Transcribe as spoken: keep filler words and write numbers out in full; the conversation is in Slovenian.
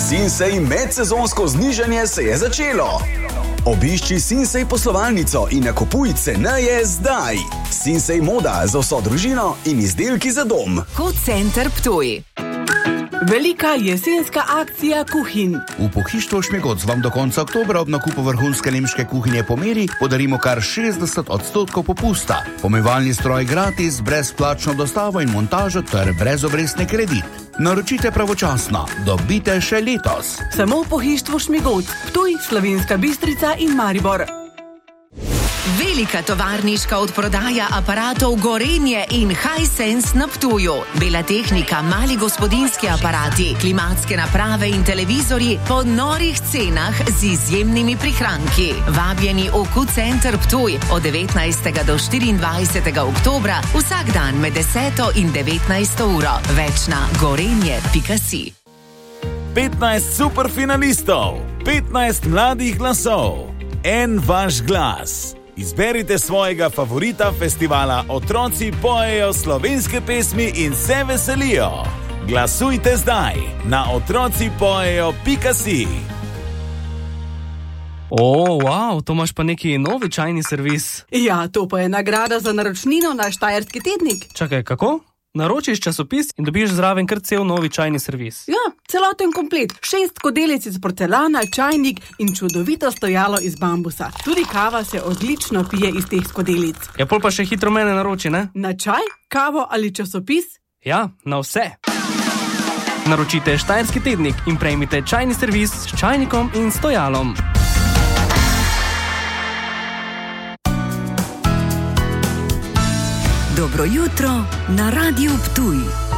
Sinsay medsezonsko znižanje se je začelo. Obišči Sinsay poslovalnico in nakupuj ceneje zdaj. Sinsay moda za vso družino in izdelki za dom. Q-Center Ptuj. Velika jesenska akcija kuhinj. V Pohištvu Šmigoc vam do konca oktobra ob nakupu vrhunske nemške kuhinje po meri podarimo kar šestdeset odstotkov popusta. Pomivalni stroj gratis, brezplačno dostavo in montažo ter brezobrestni kredit. Naročite pravočasno, dobite še letos. Samo v Pohištvu Šmigoc, Ptuj, Slovenska Bistrica in Maribor. Velika tovarniška odprodaja aparatov Gorenje in Hisense na Ptuju. Bela tehnika, mali gospodinjski aparati, klimatske naprave in televizorji po norih cenah z izjemnimi prihranki. Vabljeni v Q-Center Ptuj od devetnajstega do štiriindvajsetega oktobra vsak dan med deseto in devetnajsto uro. Več na gorenje pika si. petnajst superfinalistov, petnajst mladih glasov, en vaš glas. Izberite svojega favorita festivala Otroci pojejo slovenske pesmi in se veselijo. Glasujte zdaj na otroci pojejo pika si. O, wow, to imaš pa neki novi čajni servis. Ja, to pa je nagrada za naročnino na Štajerski tednik. Čakaj, kako? Naročiš časopis in dobiš zraven kar cel novi čajni servis. Ja, celoten komplet. Šest skodelic iz porcelana, čajnik in čudovito stojalo iz bambusa. Tudi kava se odlično pije iz teh skodelic. Ja, pol pa še hitro mene naroči, ne? Na čaj, kavo ali časopis? Ja, na vse. Naročite Štajerski tednik in prejmite čajni servis s čajnikom in stojalom. Dobro jutro na Radiu Ptuj.